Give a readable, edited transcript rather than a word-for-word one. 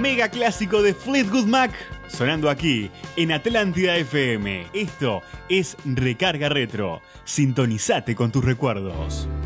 mega clásico de Fleetwood Mac sonando aquí en Atlántida FM. Esto es Recarga Retro. Sintonizate con tus recuerdos.